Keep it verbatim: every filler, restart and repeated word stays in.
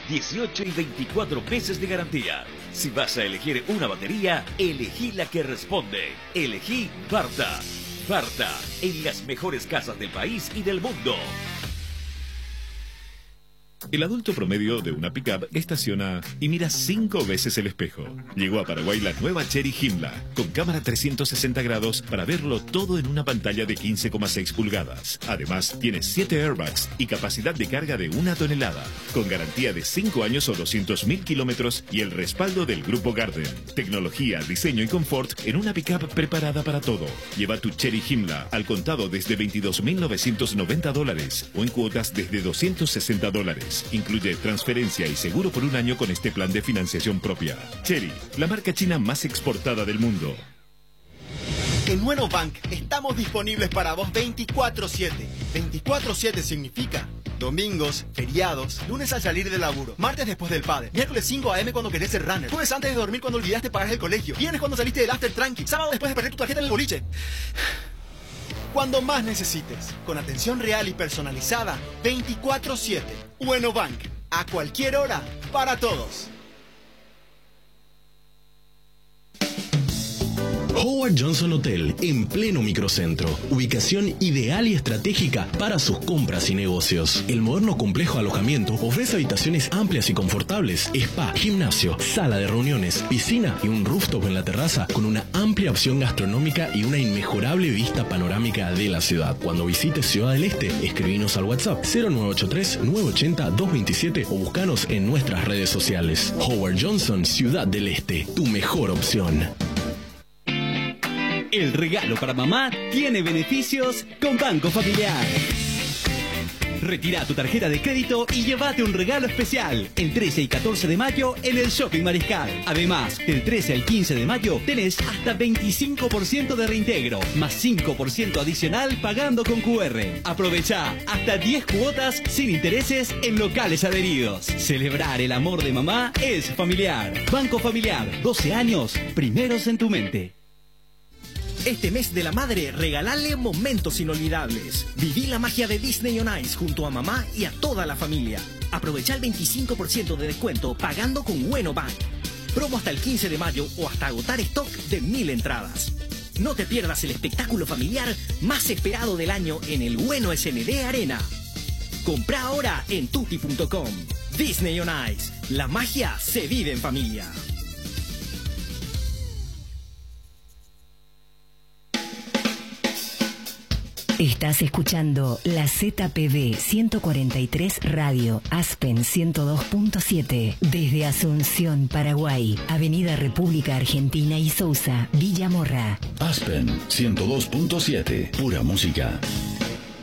dieciocho y veinticuatro meses de garantía. Si vas a elegir una batería, elegí la que responde. Elegí Varta. Varta, en las mejores casas del país y del mundo. El adulto promedio de una pickup estaciona y mira cinco veces el espejo. Llegó a Paraguay la nueva Chery Himla, con cámara trescientos sesenta grados para verlo todo en una pantalla de quince coma seis pulgadas. Además, tiene siete airbags y capacidad de carga de una tonelada, con garantía de cinco años o doscientos mil kilómetros y el respaldo del Grupo Garden. Tecnología, diseño y confort en una pickup preparada para todo. Lleva tu Chery Himla al contado desde veintidós mil novecientos noventa dólares o en cuotas desde doscientos sesenta dólares. Incluye transferencia y seguro por un año con este plan de financiación propia. Chery, la marca china más exportada del mundo. En Bueno Bank estamos disponibles para vos veinticuatro siete. veinticuatro siete significa domingos, feriados, lunes al salir del laburo, martes después del padre, miércoles cinco a eme cuando querés ser runner, jueves antes de dormir cuando olvidaste pagar el colegio, viernes cuando saliste del after tranqui, sábado después de perder tu tarjeta en el boliche. Cuando más necesites, con atención real y personalizada, veinticuatro siete. Bueno Bank, a cualquier hora, para todos. Howard Johnson Hotel, en pleno microcentro. Ubicación ideal y estratégica para sus compras y negocios. El moderno complejo alojamiento ofrece habitaciones amplias y confortables, spa, gimnasio, sala de reuniones, piscina y un rooftop en la terraza con una amplia opción gastronómica y una inmejorable vista panorámica de la ciudad. Cuando visites Ciudad del Este, escribinos al WhatsApp cero nueve ocho tres, nueve ocho cero, dos dos siete o búscanos en nuestras redes sociales. Howard Johnson, Ciudad del Este, tu mejor opción. El regalo para mamá tiene beneficios con Banco Familiar. Retira tu tarjeta de crédito y llévate un regalo especial el trece y catorce de mayo en el Shopping Mariscal. Además, del trece al quince de mayo tenés hasta veinticinco por ciento de reintegro, más cinco por ciento adicional pagando con cu erre. Aprovechá hasta diez cuotas sin intereses en locales adheridos. Celebrar el amor de mamá es familiar. Banco Familiar, doce años, primeros en tu mente. Este mes de la madre, regalale momentos inolvidables. Viví la magia de Disney on Ice junto a mamá y a toda la familia. Aprovecha el veinticinco por ciento de descuento pagando con Bueno Bank. Promo hasta el quince de mayo o hasta agotar stock de mil entradas. No te pierdas el espectáculo familiar más esperado del año en el Bueno S N D Arena. Comprá ahora en tutti punto com. Disney on Ice. La magia se vive en familia. Estás escuchando la Z P B ciento cuarenta y tres Radio, Aspen ciento dos punto siete, desde Asunción, Paraguay, Avenida República Argentina y Sousa, Villa Morra. Aspen ciento dos punto siete, pura música.